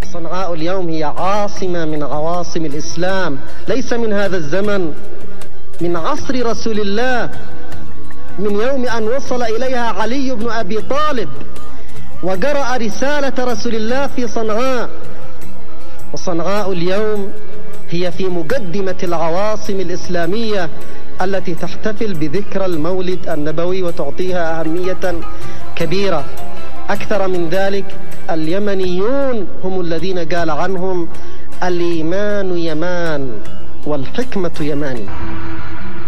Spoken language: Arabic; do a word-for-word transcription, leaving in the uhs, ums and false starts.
صنعاء اليوم هي عاصمة من عواصم الإسلام، ليس من هذا الزمن، من عصر رسول الله، من يوم أن وصل إليها علي بن أبي طالب وقرأ رسالة رسول الله في صنعاء. وصنعاء اليوم هي في مقدمة العواصم الإسلامية التي تحتفل بذكرى المولد النبوي وتعطيها أهمية كبيرة. أكثر من ذلك، اليمنيون هم الذين قال عنهم الإيمان يمان والحكمة يماني.